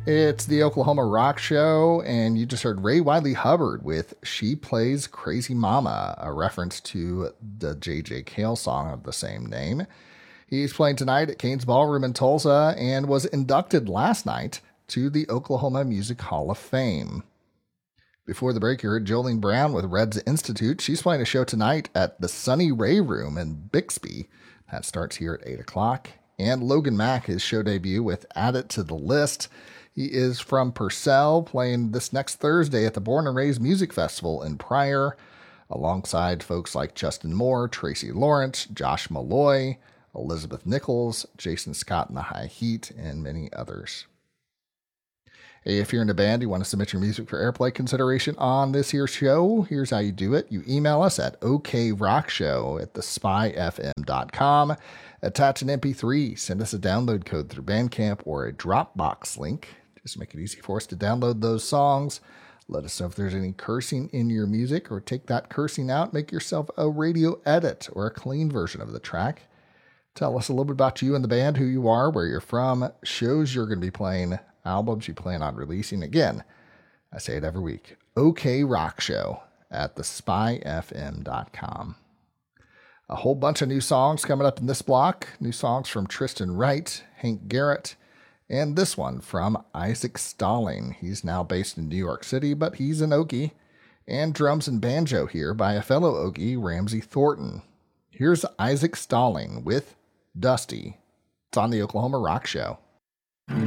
It's the Oklahoma Rock Show, and you just heard Ray Wiley Hubbard with She Plays Crazy Mama, a reference to the J.J. Cale song of the same name. He's playing tonight at Kane's Ballroom in Tulsa and was inducted last night to the Oklahoma Music Hall of Fame. Before the break, you heard Jolene Brown with Reds Institute. She's playing a show tonight at the Sunny Ray Room in Bixby. That starts here at 8 o'clock. And Logan Mack, his show debut with Add It to the List. He is from Purcell, playing this next Thursday at the Born and Raised Music Festival in Pryor, alongside folks like Justin Moore, Tracy Lawrence, Josh Malloy, Elizabeth Nichols, Jason Scott and the High Heat, and many others. Hey, if you're in a band, you want to submit your music for airplay consideration on this here show, here's how you do it. You email us at okrockshow@thespyfm.com. Attach an MP3, send us a download code through Bandcamp or a Dropbox link. Just make it easy for us to download those songs. Let us know if there's any cursing in your music, or take that cursing out, make yourself a radio edit or a clean version of the track. Tell us a little bit about you and the band, who you are, where you're from, shows you're going to be playing, albums you plan on releasing. Again, I say it every week, okrockshow@thespyfm.com. A whole bunch of new songs coming up in this block. New songs from Tristan Wright, Hank Garrett, and this one from Isaac Stalling. He's now based in New York City, but he's an Okie. And drums and banjo here by a fellow Okie, Ramsey Thornton. Here's Isaac Stalling with Dusty. It's on the Oklahoma Rock Show.